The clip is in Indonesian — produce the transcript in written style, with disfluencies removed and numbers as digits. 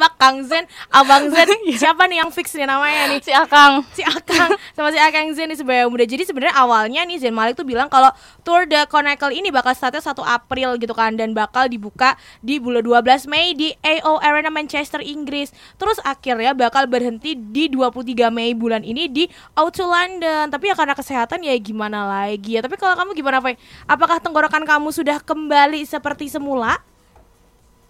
tiba-tiba Kang Zen, Abang Zen, siapa nih yang fix nih namanya nih? Si Akang Sama si Akang Zen nih sebenarnya muda. Jadi sebenarnya awalnya nih Zayn Malik tuh bilang kalau Tour de Chronicle ini bakal startnya 1 April gitu kan, dan bakal dibuka di bulan 12 Mei di AO Arena Manchester, Inggris. Terus akhirnya bakal berhenti di 23 Mei bulan ini di O2 London. Tapi ya karena kesehatan ya gimana lagi ya. Tapi kalau kamu gimana, Fai? Apakah tenggorokan kamu sudah kembali seperti semula?